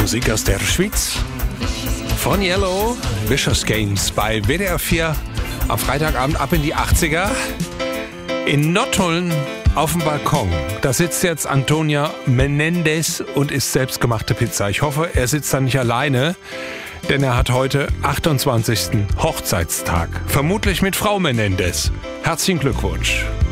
Musik aus der Schweiz. Von Yellow, Vicious Games bei WDR 4 am Freitagabend ab in die 80er. In Nottuln auf dem Balkon, da sitzt jetzt Antonia Menendez und isst selbstgemachte Pizza. Ich hoffe, er sitzt da nicht alleine, denn er hat heute 28. Hochzeitstag. Vermutlich mit Frau Menendez. Herzlichen Glückwunsch.